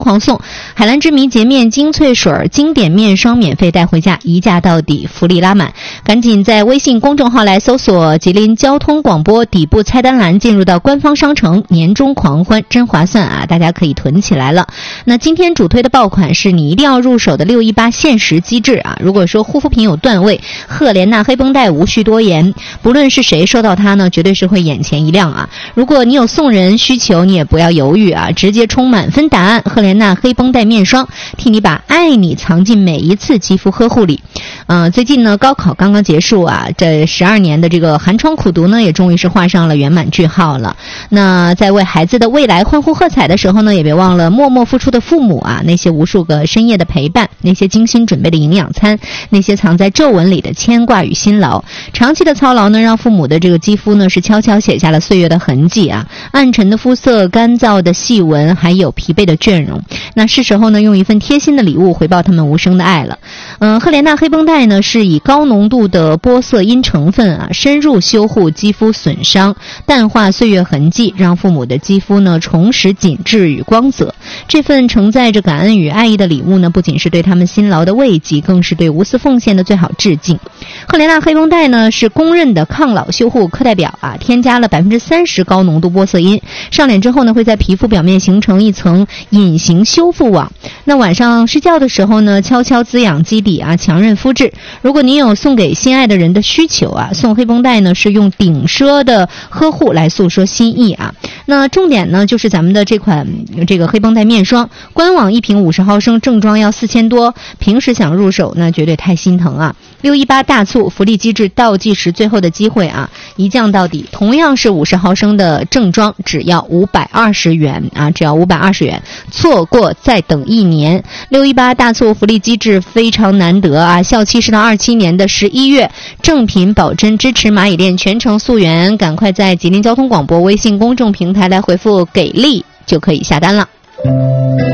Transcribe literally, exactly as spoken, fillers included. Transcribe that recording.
狂送海蓝之谜洁面精粹水经典面霜免费带回家，一价到底，福利拉满。赶紧在微信公众号来搜索吉林交通广播，底部菜单栏进入到官方商城，年终狂欢真划算啊，大家可以囤起来了。那今天主推的爆款是你一定要入手的六一八限时机制啊。如果说护肤品有段位，赫莲娜黑绷带无需多言，不论是谁收到它呢，绝对是会眼前一亮啊。如果你有送人需求，你也不要犹豫啊，直接冲满分答案，赫莲娜黑绷带面霜，替你把爱你藏进每一次肌肤呵护里。呃，最近呢，高考刚刚结束啊，这十二年的这个寒窗苦读呢，也终于是画上了圆满句号了。那在为孩子的未来欢呼喝彩的时候呢，也别忘了默默付出的父母啊，那些无数个深夜的陪伴，那些精心准备的营养餐，那些藏在皱纹里的牵挂与辛劳。长期的操劳呢，让父母的这个肌肤呢，是悄悄写下了岁月的痕迹啊，暗沉的肤色，干燥的细纹，还有疲惫的倦容。那是时候呢，用一份贴心的礼物回报他们无声的爱了。嗯、呃，赫莲娜黑绷带呢，是以高浓度的玻色因成分啊，深入修护肌肤损伤，淡化岁月痕迹，让父母的肌肤呢重拾紧致与光泽。这份承载着感恩与爱意的礼物呢，不仅是对他们辛劳的慰藉，更是对无私奉献的最好致敬。赫莲娜黑绷带呢，是公认的抗老修护课代表啊，添加了百分之三十高浓度玻色因，上脸之后呢，会在皮肤表面形成一层隐形修复网。那晚上睡觉的时候呢，悄悄滋养基底啊，强韧肤质。如果您有送给心爱的人的需求啊，送黑绷带呢，是用顶奢的呵护来诉说心意啊。那重点呢，就是咱们的这款这个黑绷带面霜，官网一瓶五十毫升，正装要四千多，平时想入手那绝对太心疼啊。六一八大促福利机制倒计时最后的机会啊，一降到底，同样是五十毫升的正装，只要五百二十元啊，只要五百二十元，错过再等一年。六一八大促福利机制非常难得啊，效期是到二七年的十一月，正品保真，支持蚂蚁链，全程溯源，赶快在吉林交通广播微信公众平台来回复给力就可以下单了。